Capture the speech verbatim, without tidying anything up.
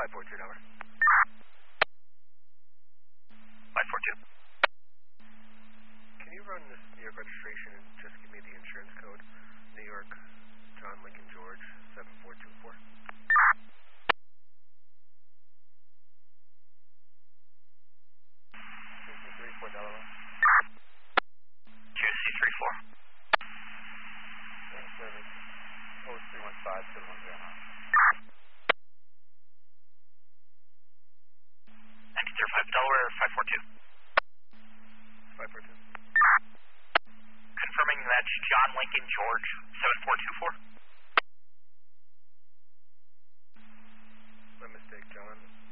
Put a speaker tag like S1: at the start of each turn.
S1: five four two, Delaware.
S2: five four two.
S1: Can you run this New York registration and just give me the insurance code? New York, John Lincoln George, seven four two four. Q C three four, Delaware.
S2: Q C three four.
S1: Service oh three one five seven one zero nine.
S2: ninety-three five, Delaware, five four two.
S1: five four two.
S2: Confirming that's John Lincoln George, seven four two four.
S1: My mistake, John.